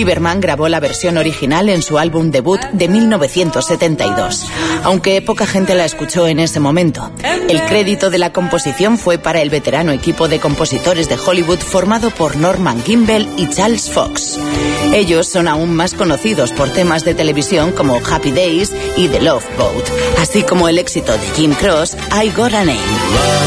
Lieberman grabó la versión original en su álbum debut de 1972, aunque poca gente la escuchó en ese momento. El crédito de la composición fue para el veterano equipo de compositores de Hollywood formado por Norman Gimbel y Charles Fox. Ellos son aún más conocidos por temas de televisión como Happy Days y The Love Boat, así como el éxito de Jim Croce, I Got a Name.